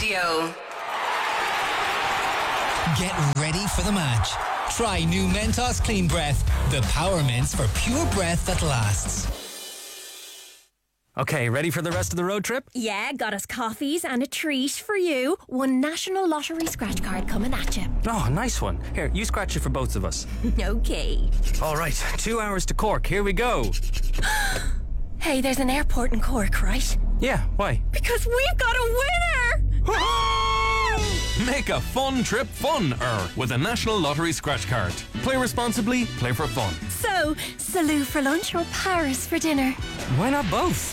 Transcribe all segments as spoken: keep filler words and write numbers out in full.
Radio. Get ready for the match. Try new Mentos Clean Breath, the power mints for pure breath that lasts. Okay, ready for the rest of the road trip? Yeah, got us coffees and a treat for you. One National Lottery scratch card coming at you. Oh, nice one. Here, you scratch it for both of us. Okay. All right, two hours to Cork. Here we go. Hey, there's an airport in Cork, right? Yeah, why? Because we've got a winner! Make a fun trip fun-er with a National Lottery scratch card. Play responsibly, play for fun. So, Salou for lunch or Paris for dinner? Why not both?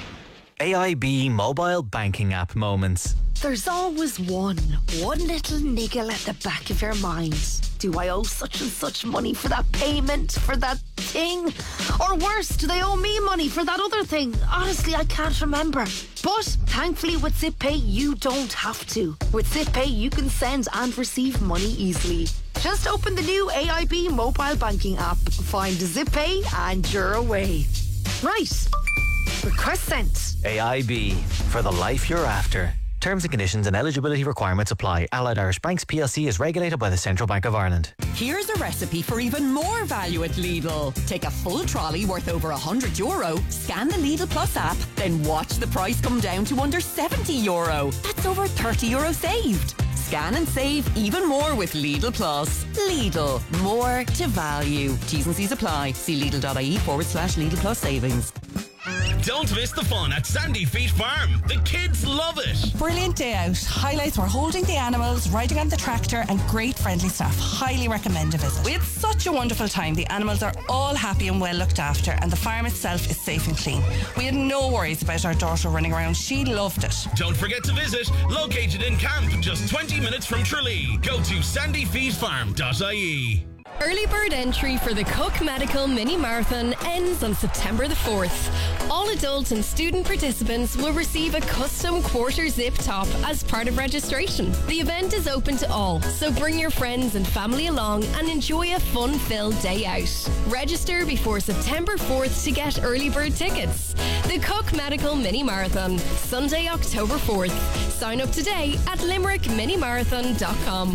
A I B mobile banking app moments. There's always one, one little niggle at the back of your mind. Do I owe such and such money for that payment, for that thing? Or worse, do they owe me money for that other thing? Honestly, I can't remember. But thankfully with ZipPay, you don't have to. With ZipPay, you can send and receive money easily. Just open the new A I B mobile banking app, find ZipPay and you're away. Right. Request sent. A I B, for the life you're after. Terms and conditions and eligibility requirements apply. Allied Irish Banks P L C is regulated by the Central Bank of Ireland. Here's a recipe for even more value at Lidl. Take a full trolley worth over one hundred euro, scan the Lidl Plus app, then watch the price come down to under seventy euro. That's over thirty euro saved. Scan and save even more with Lidl Plus. Lidl, more to value. T's and C's apply. See Lidl.ie forward slash Lidl Plus savings. Don't miss the fun at Sandy Feet Farm. The kids love it. Brilliant day out. Highlights were holding the animals, riding on the tractor, and great friendly staff. Highly recommend a visit. We had such a wonderful time. The animals are all happy and well looked after, and the farm itself is safe and clean. We had no worries about our daughter running around. She loved it. Don't forget to visit. Located in camp, just twenty minutes from Tralee. Go to sandy feet farm dot I E. Early bird entry for the Cook Medical Mini Marathon ends on September the fourth. All adult and student participants will receive a custom quarter zip top as part of registration. The event is open to all, so bring your friends and family along and enjoy a fun-filled day out. Register before September fourth to get early bird tickets. The Cook Medical Mini Marathon, Sunday, October fourth. Sign up today at limerick mini marathon dot com.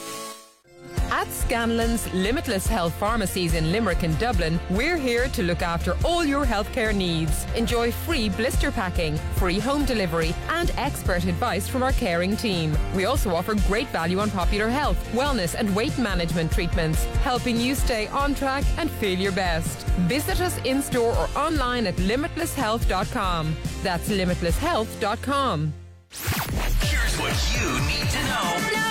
At Scanlon's Limitless Health Pharmacies in Limerick and Dublin, we're here to look after all your healthcare needs. Enjoy free blister packing, free home delivery, and expert advice from our caring team. We also offer great value on popular health, wellness, and weight management treatments, helping you stay on track and feel your best. Visit us in store or online at limitless health dot com. That's limitless health dot com. Here's what you need to know now.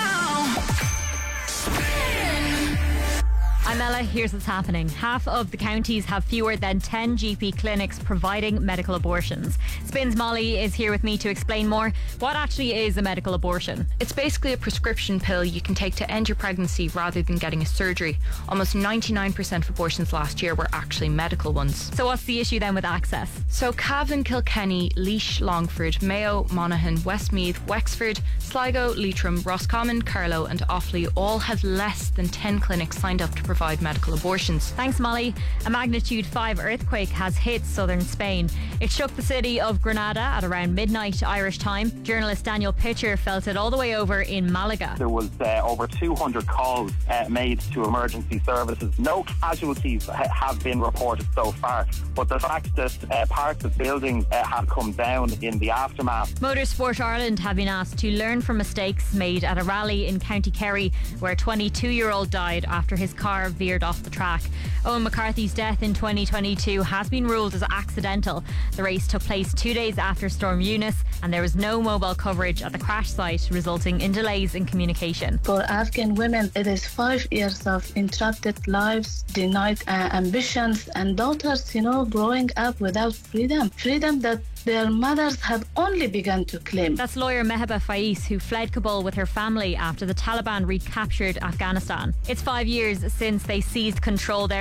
I'm Ella, here's what's happening. Half of the counties have fewer than ten G P clinics providing medical abortions. Spins Molly is here with me to explain more. What actually is a medical abortion? It's basically a prescription pill you can take to end your pregnancy rather than getting a surgery. Almost ninety-nine percent of abortions last year were actually medical ones. So what's the issue then with access? So Cavan, Kilkenny, Laois, Longford, Mayo, Monaghan, Westmeath, Wexford, Sligo, Leitrim, Roscommon, Carlow and Offaly all had less than ten clinics signed up to provide medical abortions. Thanks, Molly. A magnitude five earthquake has hit southern Spain. It shook the city of Granada at around midnight Irish time. Journalist Daniel Pitcher felt it all the way over in Malaga. There was uh, over two hundred calls uh, made to emergency services. No casualties ha- have been reported so far, but the fact that uh, parts of buildings uh, have come down in the aftermath. Motorsport Ireland have been asked to learn from mistakes made at a rally in County Kerry where a twenty-two-year-old died after his car veered off the track. Owen McCarthy's death in twenty twenty-two has been ruled as accidental. The race took place two days after Storm Eunice and there was no mobile coverage at the crash site, resulting in delays in communication. For Afghan women, it is five years of interrupted lives, denied uh, ambitions, and daughters, you know, growing up without freedom. Freedom that their mothers have only begun to claim. That's lawyer Meheba Faiz, who fled Kabul with her family after the Taliban recaptured Afghanistan. It's five years since they seized control there.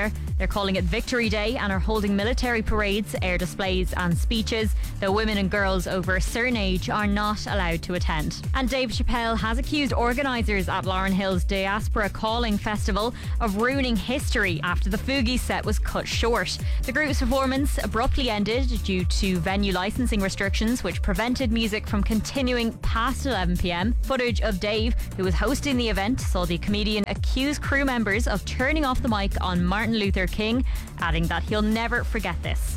They're calling it Victory Day and are holding military parades, air displays and speeches, though women and girls over a certain age are not allowed to attend. And Dave Chappelle has accused organisers at Lauren Hill's Diaspora Calling Festival of ruining history after the Fugees set was cut short. The group's performance abruptly ended due to venue licensing restrictions, which prevented music from continuing past eleven p.m. Footage of Dave, who was hosting the event, saw the comedian accuse crew members of turning off the mic on Martin Luther King, adding that he'll never forget this.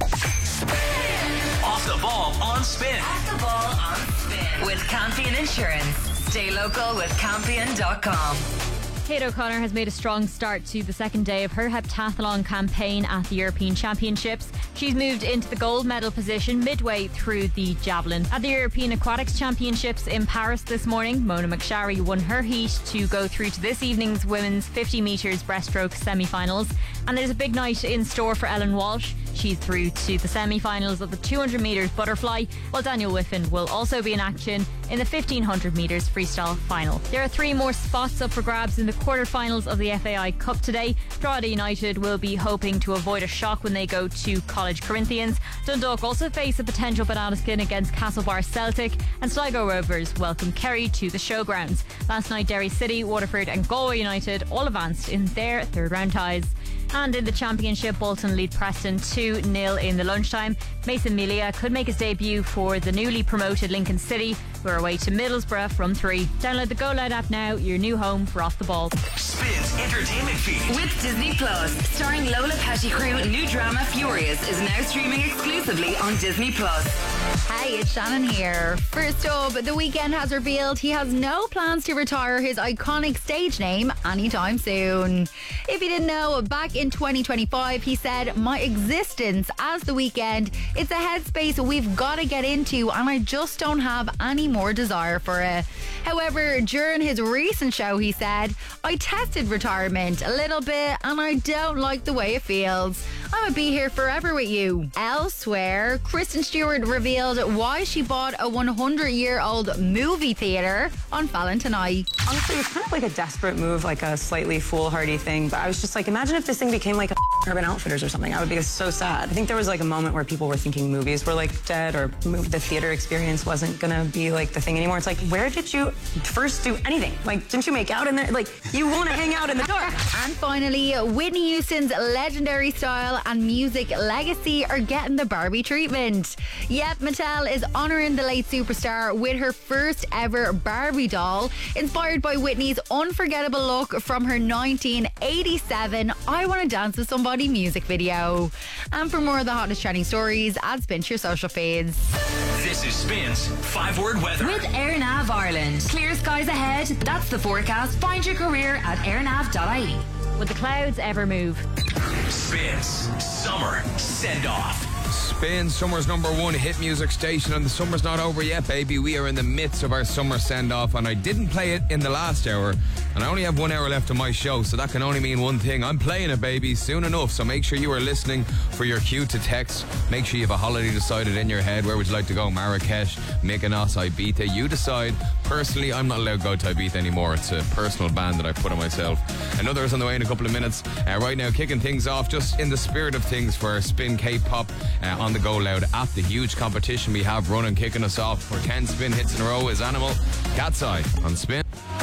Off the ball on Spin. Off the ball on Spin. With Campion Insurance. Stay local with Campion dot com. Kate O'Connor has made a strong start to the second day of her heptathlon campaign at the European Championships. She's moved into the gold medal position midway through the javelin. At the European Aquatics Championships in Paris this morning, Mona McSharry won her heat to go through to this evening's women's fifty metres breaststroke semi-finals. And there's a big night in store for Ellen Walsh. She's through to the semi-finals of the two hundred metres butterfly, while Daniel Whiffen will also be in action in the fifteen hundred metres freestyle final. There are three more spots up for grabs in the quarter-finals of the F A I Cup today. Drogheda United will be hoping to avoid a shock when they go to College Corinthians. Dundalk also face a potential banana skin against Castlebar Celtic, and Sligo Rovers welcome Kerry to the showgrounds. Last night, Derry City, Waterford and Galway United all advanced in their third-round ties. And in the Championship, Bolton lead Preston two nil in the lunchtime. Mason Melia could make his debut for the newly promoted Lincoln City, who are away to Middlesbrough from three. Download the Go Loud app now, your new home for Off the Ball. Spins Entertainment Feed. With Disney Plus, starring Lola Pettigrew, new drama Furious is now streaming exclusively on Disney Plus. Hi, it's Shannon here. First up, The Weeknd has revealed he has no plans to retire his iconic stage name anytime soon. If you didn't know, back in twenty twenty-five, he said, "My existence as The Weeknd, it's a headspace we've got to get into and I just don't have any more desire for it." However, during his recent show, he said, "I tested retirement a little bit and I don't like the way it feels. I'm gonna be here forever with you." Elsewhere, Kristen Stewart revealed why she bought a one hundred year old movie theatre on Valentine night. Honestly, it's kind of like a desperate move, like a slightly foolhardy thing. But I was just like, imagine if this thing became like a Urban Outfitters or something. I would be so sad. I think there was like a moment where people were thinking movies were like dead, or the theater experience wasn't gonna be like the thing anymore. It's like, where did you first do anything? Like, didn't you make out in there? Like, you want to hang out in the dark. And finally, Whitney Houston's legendary style and music legacy are getting the Barbie treatment. Yep, Mattel is honouring the late superstar with her first ever Barbie doll, inspired by Whitney's unforgettable look from her nineteen eighty-seven I Want to Dance with Somebody music video. And for more of the hottest trending stories, add Spin to your social feeds. This is Spin's five-word weather. With AirNav Ireland. Clear skies ahead. That's the forecast. Find your career at airnav dot I E. Would the clouds ever move? Spin's summer send-off. Spin, summer's number one hit music station, and the summer's not over yet, baby. We are in the midst of our summer send-off, and I didn't play it in the last hour, and I only have one hour left of my show, so that can only mean one thing. I'm playing it, baby, soon enough, so make sure you are listening for your cue to text. Make sure you have a holiday decided in your head. Where would you like to go? Marrakesh, Mykonos, Ibiza? You decide. Personally, I'm not allowed to go to Ibiza anymore. It's a personal ban that I put on myself. Another is on the way in a couple of minutes. Uh, right now, kicking things off, just in the spirit of things, for Spin K-Pop uh, on the Go Loud app. The huge competition we have running, kicking us off for ten Spin hits in a row is Animal, Cat's Eye on Spin.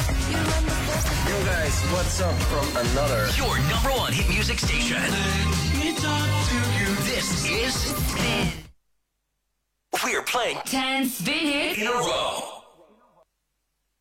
Yo guys, what's up from another? Your number one hit music station. This is Spin. We're playing ten Spin hits in a row.